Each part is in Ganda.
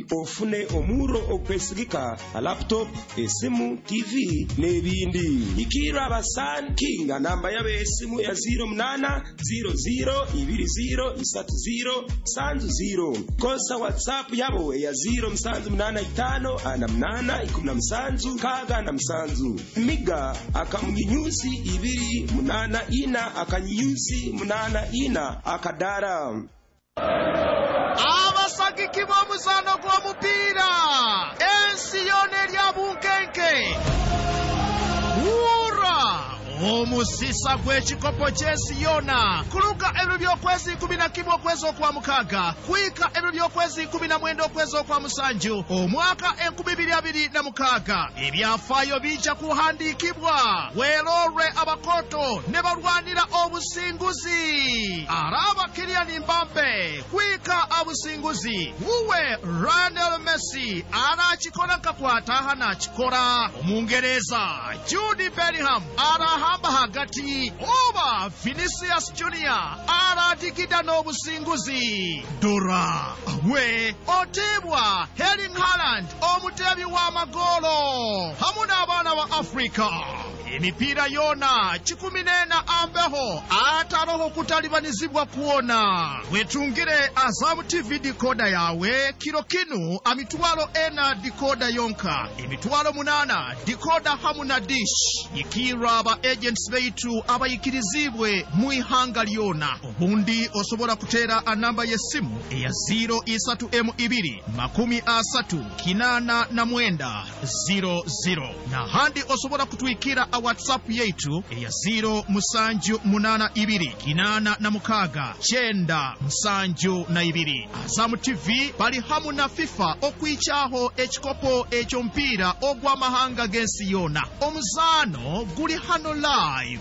ofune omuro okwesigika laptop esimu TV n'ebindi. Ikira abasan kinga namba y'abesimu ya 08002030 kosa WhatsApp yabo ya 0785 miga akamunyusi 284 akanyusi 84 akadara. Abasagiki b'omuzano gw'omupiira ensi yona erya bunkenke omusisa gw'ekikopo ky'ensi yona kuluga ebiro by'okwezi 11 okwezi okwamukaaga kwika ebiro by'okwezi 19 okwezi okwamusanju omwaka 2026 ebyafaayo bijja kuhandiikibwa weerorwe abakoto ne balwanira obusinguzi araba Kylian Mbappe kwika obusinguzi uwe Lionel Messi anakikola kakwata hanakikola omungereza Jude Bellingham hamba hagati oba Vinicius Junior aradigida n'obusinguzi Dora we otebwa Erling Haaland omutebi w'amagolo hamu n'abaana ba Afrika emipiira yona 14 ambeho ataroho kutalibanizibwa kuona wetungire Azam TV decoder yawe kilo kinu amitwalo ena decoder yonka emitwalo 8 decoder hamu na dish ikira aba agents beitu abayikirizibwe mu ihanga lyona obundi osobola kutera anamba y'essimu eya 032 na handi osobola kutwikira a WhatsApp yetu eya 07896 Azam TV bali hamu na FIFA okwichaho ekikopo ekyompiira ogw'amahanga g'ensi yona omuzano guli hano live.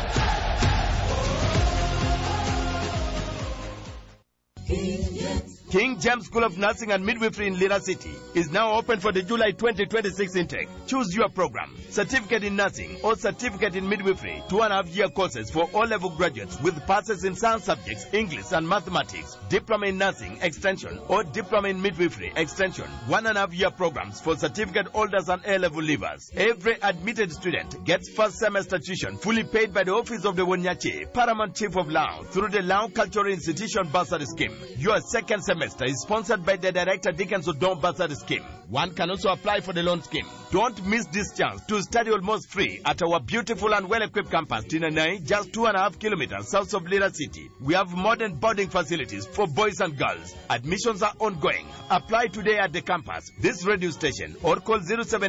King James School of Nursing and Midwifery in Lira City is now open for the July 2026 intake. Choose your program, certificate in nursing or certificate in midwifery, 2.5-year courses for all-level graduates with passes in science subjects, English and mathematics, diploma in nursing, extension or diploma in midwifery, extension, 1.5-year programs for certificate holders and A-level leavers. Every admitted student gets first semester tuition fully paid by the Office of the Wonyache, Paramount Chief of Lao, through the Lao Cultural Institution Bursary Scheme. Your second semester is sponsored by the Director Dickens Odom Bursary Scheme. One can also apply for the loan scheme. Don't miss this chance to study almost free at our beautiful and well-equipped campus, Tinanai, just 2.5 kilometers south of Lira City. We have modern boarding facilities for boys and girls. Admissions are ongoing. Apply today at the campus, this radio station, or call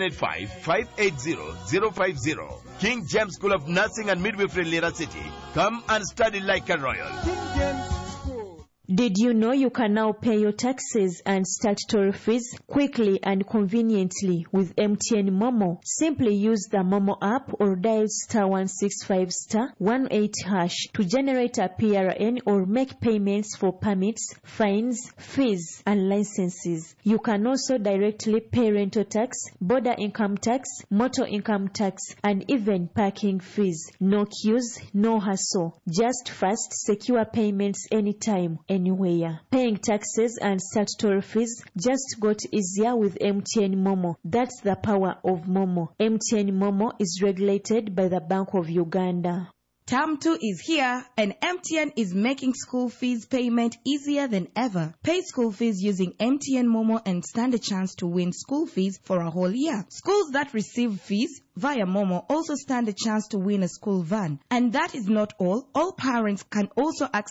0785-580-050. King James School of Nursing and Midwifery, Lira City. Come and study like a royal. King James. Did you know you can now pay your taxes and statutory fees quickly and conveniently with MTN Momo? Simply use the Momo app or dial *165*18# to generate a PRN or make payments for permits, fines, fees, and licenses. You can also directly pay rental tax, border income tax, motor income tax, and even parking fees. No queues, no hassle. Just fast, secure payments anytime, anywhere. Paying taxes and statutory fees just got easier with MTN Momo. That's the power of Momo. MTN Momo is regulated by the Bank of Uganda. Term 2 is here, and MTN is making school fees payment easier than ever. Pay school fees using MTN Momo and stand a chance to win school fees for a whole year. Schools that receive fees via Momo also stand a chance to win a school van. And that is not all. All parents can also access